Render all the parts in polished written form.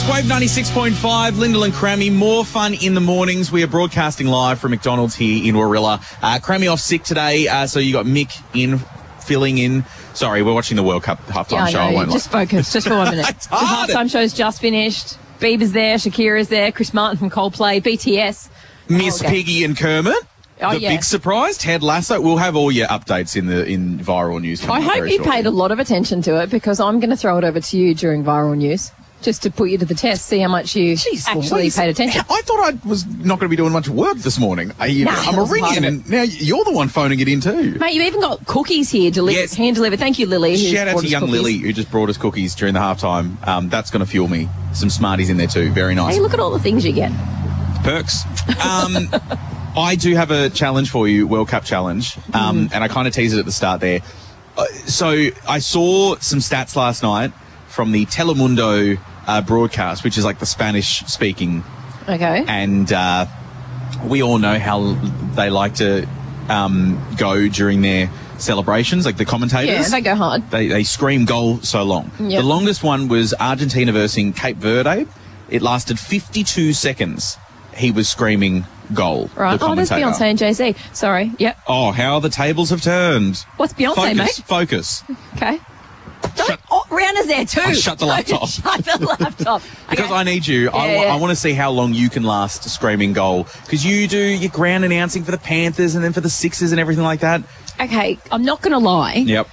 Wave 96.5, Lyndall and Crammy. More fun in the mornings. We are broadcasting live from McDonald's here in Warilla. Crammy off sick today, so you got Mick filling in. Sorry, we're watching the World Cup halftime show. I won't just focus, just for 1 minute. It's The hard. halftime show's just finished. Bieber's there, Shakira's there, Chris Martin from Coldplay, BTS. Miss Okay. Piggy and Kermit. Oh, The yeah. big surprise, Ted Lasso. We'll have all your updates in viral news. I coming up hope very you shortly. paid a lot of attention to it, because I'm going to throw it over to you during viral news, just to put you to the test, see how much you actually Louise, paid attention. I thought I was not going to be doing much work this morning. I'm it a was part ringing, of and now you're the one phoning it in too. Mate, you even got cookies here delivered, Yes. hand delivered. Thank you, Lily. who's Shout out brought to us young cookies. Lily, who just brought us cookies during the halftime. That's going to fuel me. Some Smarties in there too. Very nice. Hey, look at all the things you get. Perks. I do have a challenge for you, World Cup challenge, and I kind of teased it at the start there. So I saw some stats last night from the Telemundo broadcast, which is like the Spanish-speaking, Okay. and we all know how they like to go during their celebrations, like the commentators. Yeah, they go hard. They scream goal so long. Yep. The longest one was Argentina versus Cape Verde. It lasted 52 seconds. He was screaming goal. Right. The Oh, there's commentator. Beyonce and Jay-Z. Sorry. Yep. Oh, how the tables have turned. What's Beyonce, mate? Focus. Okay. Shut- Oh, Rihanna's there too. Oh, shut the laptop. Shut the laptop. Because Okay. I need you. I Yeah. want to see how long you can last screaming goal. Because you do your ground announcing for the Panthers and then for the Sixers and everything like that. Okay, I'm not going to lie. Yep.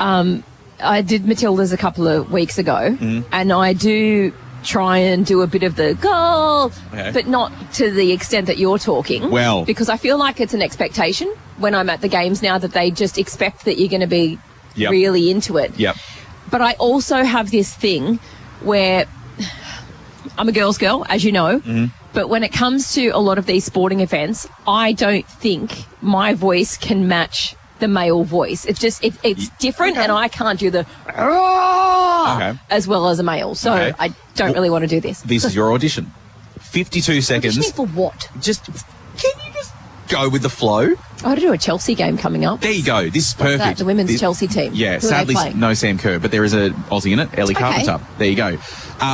I did Matilda's a couple of weeks ago, Mm-hmm. and I do try and do a bit of the goal, Okay. but not to the extent that you're talking. Well- because I feel like it's an expectation when I'm at the games now, that they just expect that you're going to be Yep. really into it. Yep. But I also have this thing where I'm a girl's girl, as you know. Mm-hmm. But when it comes to a lot of these sporting events, I don't think my voice can match the male voice. It's just, it's different, Okay. and I can't do the Okay. as well as a male. So Okay. I don't really want to do this. This is your audition. 52 seconds. Auditioning for what? Just, can you just go with the flow? I got to do a Chelsea game coming up. There you go. This is What's perfect. that? The women's This- Chelsea team. Yeah, Who are they sadly playing? no Sam Kerr, but there is a Aussie in it, Ellie Okay. Carpenter. There you go.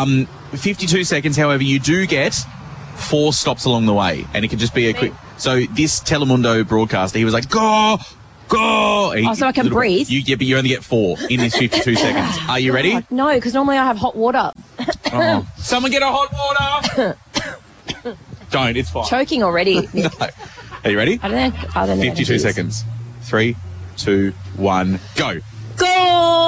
52 seconds, however, you do get 4 stops along the way, and it can just be a quick... So this Telemundo broadcaster, he was like, go, go! Oh, so I can breathe? But you only get 4 in this 52 seconds. Are you ready? No, because normally I have hot water. Oh. Someone get a hot water! Don't, it's fine. Choking already. No. Are you ready? I don't know. 52 seconds. 3, 2, 1, go. Goal!